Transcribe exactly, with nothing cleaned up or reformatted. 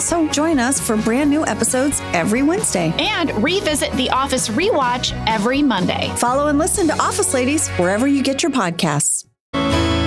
also join us for brand new episodes every Wednesday. And revisit The Office Rewatch every Monday. Follow and listen to Office Ladies wherever you get your podcasts.